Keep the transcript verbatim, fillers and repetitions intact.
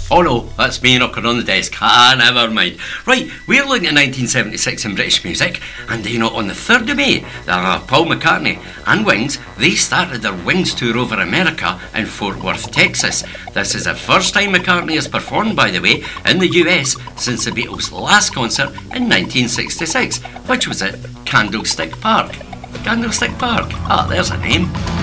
Oh no, that's me knocking on the desk. Ah, never mind. Right, we're looking at nineteen seventy-six in British music, and you know, on the third of May, uh, Paul McCartney and Wings, they started their Wings tour over America in Fort Worth, Texas. This is the first time McCartney has performed, by the way, in the U S since the Beatles' last concert in nineteen sixty-six, which was at Candlestick Park. Candlestick Park. Ah, there's a name.